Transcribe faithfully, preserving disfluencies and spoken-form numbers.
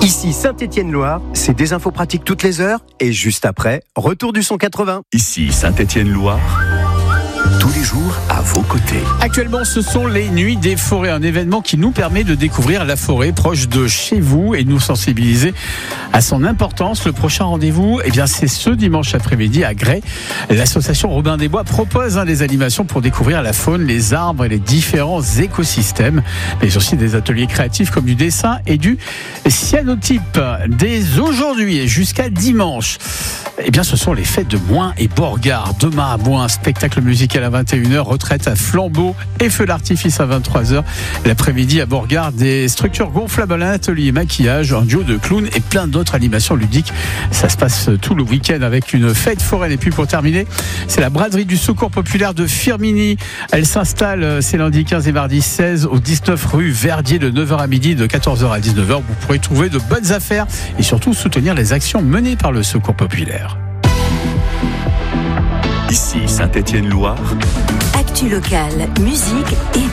Ici Saint-Étienne-Loire, c'est des infos pratiques toutes les heures et juste après, retour du son quatre-vingts. Ici Saint-Étienne-Loire, tous les jours à vos côtés. Actuellement, ce sont les Nuits des Forêts, un événement qui nous permet de découvrir la forêt proche de chez vous et nous sensibiliser à son importance. Le prochain rendez-vous, eh bien, c'est ce dimanche après-midi à Grès. L'association Robin des Bois propose hein, des animations pour découvrir la faune, les arbres et les différents écosystèmes, mais aussi des ateliers créatifs comme du dessin et du cyanotype. Dès aujourd'hui et jusqu'à dimanche, eh bien, ce sont les fêtes de Moin et Borgard. Demain à Moin, spectacle musical à vingt et une heures, retraite à flambeau et feu d'artifice à vingt-trois heures. L'après-midi à Borgard, des structures gonflables, un atelier maquillage, un duo de clowns et plein d'autres animations ludiques. Ça se passe tout le week-end avec une fête foraine. Et puis pour terminer, c'est la braderie du Secours populaire de Firminy. Elle s'installe, c'est lundi quinze et mardi seize au dix-neuf rue Verdier de neuf heures à midi, de quatorze heures à dix-neuf heures. Vous pourrez trouver de bonnes affaires et surtout soutenir les actions menées par le Secours populaire. Ici Saint-Étienne-Loire, Actu locale, musique et